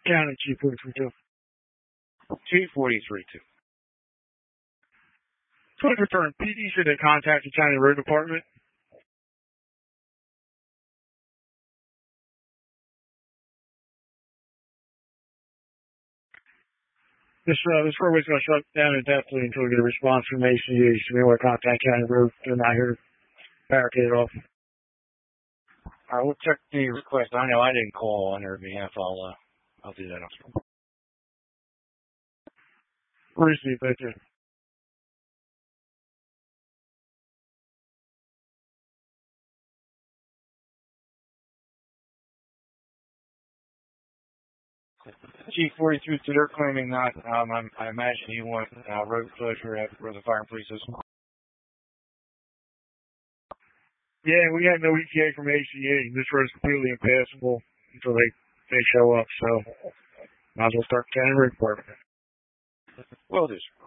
County G43-2. G43-2. Please return. PD should have contacted County Road Department. This roadway's going to shut down indefinitely until we get a response from ACU. So we want to contact County Road. They're not here to barricade it off. All right, we'll check the request. I know I didn't call on their behalf. I'll do that also. Receive, thank you. G43-2, they're claiming not. I imagine you want road closure at where the fire and police is. Yeah, we have no ETA from ACU. This road is completely impassable until they show up. So might as well start the County Road Department. Will do, sir.